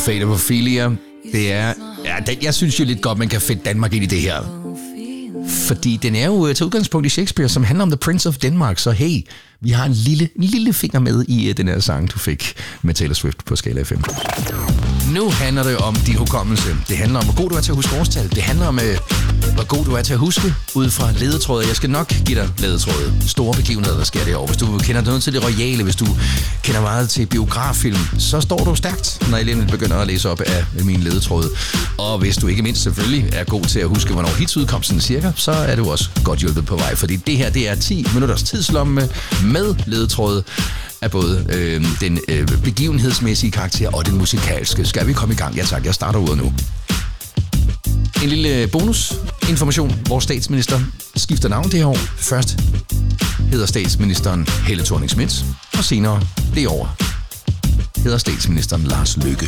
Fate of Ophelia. Det er... Ja, jeg synes jo lidt godt, man kan fedte Danmark ind i det her. Fordi den er jo til udgangspunkt i Shakespeare, som handler om The Prince of Denmark. Så hey, vi har en lille finger med i den her sang, du fik med Taylor Swift på Skala FM. Nu handler det om din hukommelse. Det handler om, hvor god du er til at huske årstal. Det handler om, hvor god du er til at huske ud fra ledetråde. Jeg skal nok give dig ledetråde. Store begivenheder, der sker det år. Hvis du kender noget til det royale, hvis du kender meget til biograffilm, så står du stærkt, når jeg lige begynder at læse op af mine ledetråde. Og hvis du ikke mindst selvfølgelig er god til at huske, hvornår hitsudkomsten cirka, så er du også godt hjulpet på vej. Fordi det her, det er 10 minutters tidslomme med ledetråde af både den begivenhedsmæssige karakter og den musikalske. Skal vi komme i gang? Ja tak, jeg starter ud nu. En lille bonusinformation. Vores statsminister skifter navn det her år. Først hedder statsministeren Helle Thorning-Schmidt, og senere det år hedder statsministeren Lars Løkke.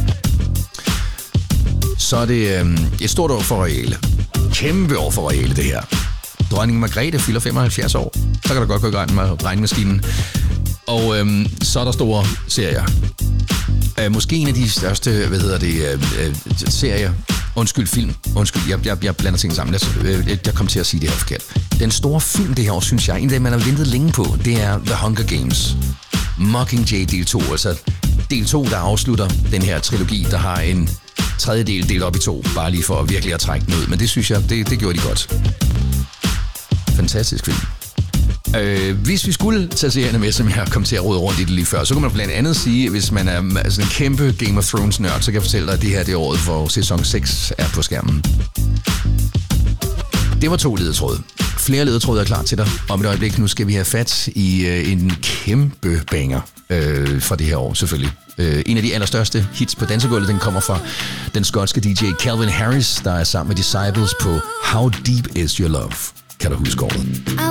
Så er det et stort år for royale. Kæmpe år for royale, det her. Dronning Margrethe fylder 75 år. Så kan der godt gå i gang med regnemaskinen. Og så er der store serier. Måske en af de største, serier. Film. Jeg blander ting sammen. Jeg kom til at sige det her forkert. Den store film det her år, synes jeg, en af dem, man har ventet længe på, det er The Hunger Games. Mockingjay del 2, altså del 2, der afslutter den her trilogi, der har en tredje del delt op i 2, bare lige for virkelig at trække den ud. Men det synes jeg, det gjorde de godt. Fantastisk film. Hvis vi skulle tage serierne med, som jeg kom til at rode rundt i det lige før, så kan man blandt andet sige, hvis man er en kæmpe Game of Thrones-nørd, så kan jeg fortælle dig, at det her det er året, hvor sæson 6 er på skærmen. Det var 2 ledetråde. Flere ledetråde er klar til dig. Om et øjeblik, nu skal vi have fat i en kæmpe banger fra det her år, selvfølgelig. En af de allerstørste hits på dansegulvet, den kommer fra den skotske DJ Calvin Harris, der er sammen med Disciples på How Deep Is Your Love. Kan du huske året?